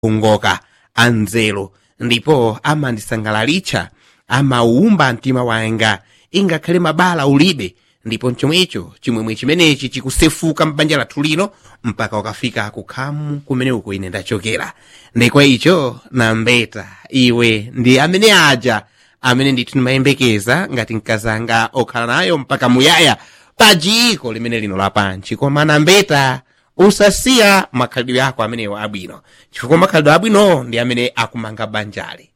okongoka anzelo ndipo amandisangalalitsa amaumba mtima wanga ingakhale mabala ulibe ndipo chomwecho chimwemwe chimenechi chikusefuka m'banja lathu lino mpaka ukafika kukhamu kumene uko ine ndachokera. Ndekwa icho nambeta iwe ndi amene aja amene ndithu ndimayembekeza ngati mkazanga okhala nayo mpaka muyaya pa dziko limene lino lapansi. Koma nambeta usasiya makhalidwe ako amenewo abwino, chifukwa makhalidwe abwino ndi amene akumanga banjali.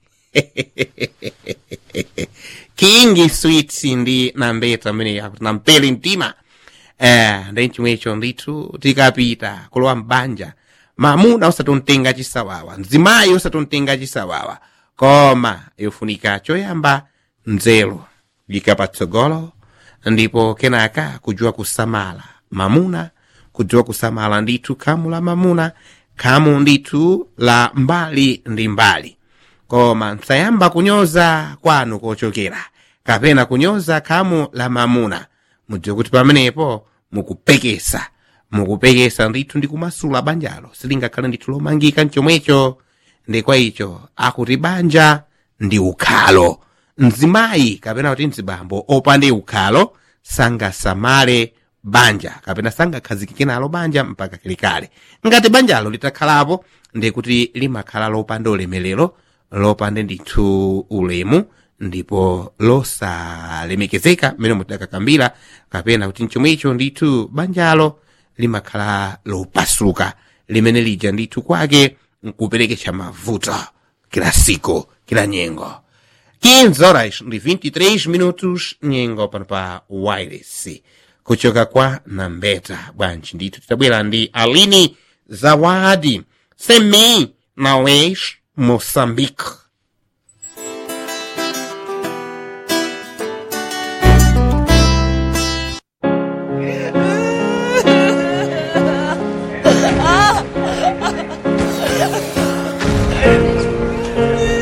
King Sweet ndi nambeta amene akuti nampele mtima. Ndi chimwecho ndithu tikapita kulowa mbanja mamuna usatontenga chisawawa, mzimayi usatontenga chisawawa, koma yofunika choyamba nzelo likapatsogolo ndipo kenaka kujua kusamala mamuna, kujua kusamala ndithu khamu la mamuna, khamu ndithu la mbali ndi mbali. Koma msayamba kunyoza kwanu kochokera kapena kunyoza khamu la mamuna, mudziwe kuti pamenepo mukupekesa ndithu ndi kumasula banjalo silingakhale ndithu lomangika mchomwecho. Ndekwa icho akuti banja ndi ukhalo. Mzimayi kapena kuti mzibambo opande ukhalo sangasamale banja kapena sangakhazikike nalo banja mpaka kilikale. Ngati banjalo litakhalapo ndikuti limakhala lopanda ulemelero, lopande ndithu ulemu, ndipo losalemekezeka mmene mutakakambira kapena kuti mchomwecho ndithu banjalo limakhala lopasuka limene lija ndithu kwake nkuperekesha mavuto kila siku kila nyengo. 15 horas ndi 23 minutos nyengo pano pa wireless kuchoka kwa nambeta. Bwanji ndithu titabwera ndi Aline Zawadi Semi Naweish Moçambique.